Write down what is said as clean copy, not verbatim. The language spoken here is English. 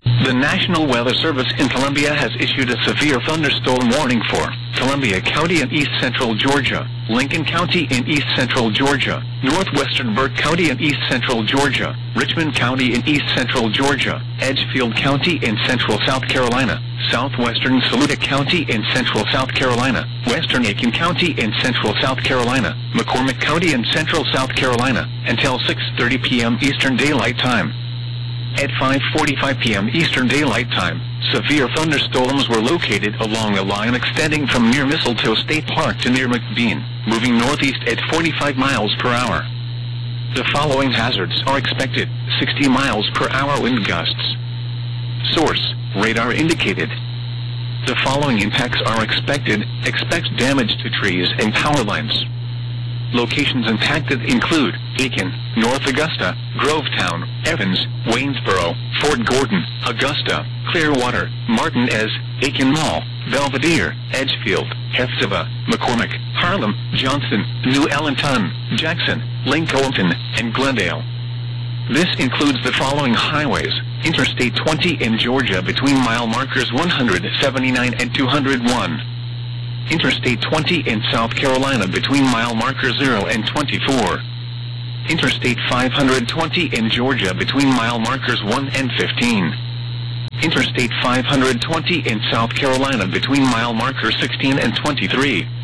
The National Weather Service in Columbia has issued a severe thunderstorm warning for Columbia County in east central Georgia, Lincoln County in east central Georgia, northwestern Burke County in east central Georgia, Richmond County in east central Georgia, Edgefield County in central South Carolina, southwestern Saluda County in central South Carolina, western Aiken County in central South Carolina, McCormick County in central South Carolina, until 6:30 p.m. Eastern Daylight Time. At 5:45 p.m. Eastern Daylight Time, severe thunderstorms were located along a line extending from near Mistletoe State Park to near McBean, moving northeast at 45 miles per hour. The following hazards are expected: 60 miles per hour wind gusts. Source: radar indicated. The following impacts are expected. Expect damage to trees and power lines. Locations impacted include Aiken, North Augusta, Grovetown, Evans, Waynesboro, Fort Gordon, Augusta, Clearwater, Martinez, Aiken Mall, Belvedere, Edgefield, Hephzibah, McCormick, Harlem, Johnson, New Allenton, Jackson, Lincoln, and Glendale. This includes the following highways: Interstate 20 in Georgia between mile markers 179 and 201. Interstate 20 in South Carolina between mile marker 0 and 24. Interstate 520 in Georgia between mile markers 1 and 15. Interstate 520 in South Carolina between mile markers 16 and 23.